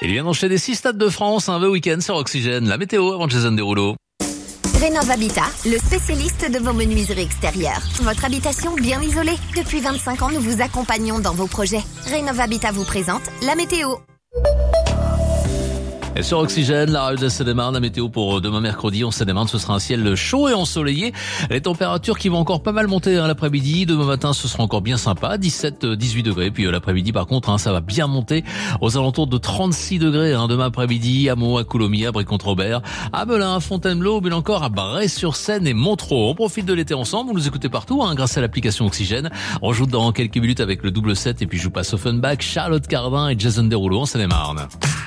Il vient d'enchaîner 6 stades de France, un week-end sur Oxygène. La météo avant Jason Derulo. Rénov Habitat, le spécialiste de vos menuiseries extérieures. Votre habitation bien isolée. Depuis 25 ans, nous vous accompagnons dans vos projets. Rénov Habitat vous présente la météo. Et sur Oxygène, la radio de Seine-et-Marne, la météo pour demain mercredi en Seine-et-Marne, ce sera un ciel chaud et ensoleillé. Les températures qui vont encore pas mal monter l'après-midi. Demain matin, ce sera encore bien sympa, 17-18 degrés. Puis l'après-midi, par contre, ça va bien monter aux alentours de 36 degrés. Demain après-midi, à Meaux, à Coulommiers, à Brie-Comte-Robert, à Melun, à Fontainebleau, mais encore à Bray-sur-Seine et Montereau. On profite de l'été ensemble, vous nous écoutez partout grâce à l'application Oxygène. On joue dans quelques minutes avec le double set et puis je vous passe Offenbach, Charlotte Cardin et Jason Derulo en Seine-et-Marne.